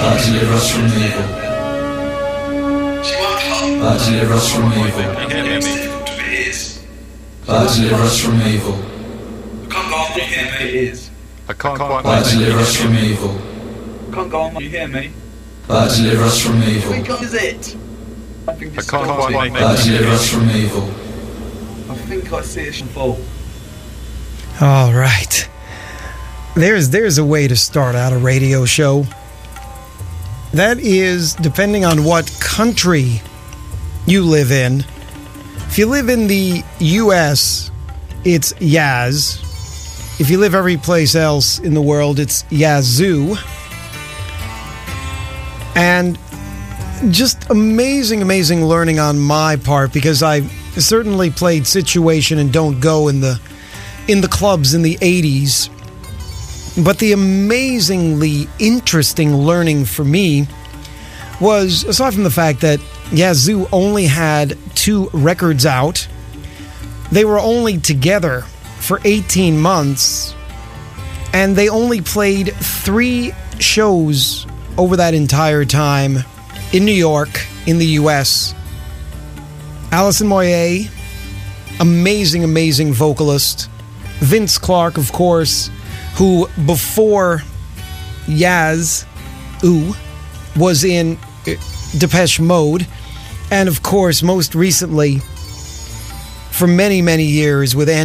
God deliver us from evil. God deliver us from evil. God deliver us from evil. I can't quite God deliver us from evil. Can't go on, you hear me? God deliver us from evil. Is it? I think I can't quite make God deliver us from evil. I think I see it fall. All right. There's a way to start out a radio show. That is, depending on what country you live in. If you live in the U.S., it's Yaz. If you live every place else in the world, it's Yazoo. And just amazing learning on my part, because I certainly played Situation and Don't Go in the clubs in the 80s. But the amazingly interesting learning for me was, aside from the fact that Yazoo only had 2 records out, they were only together for 18 months, and they only played 3 shows over that entire time in New York, in the U.S. Alison Moyet, amazing vocalist. Vince Clarke, of course, who before Yazoo was in Depeche Mode, and of course most recently for many years with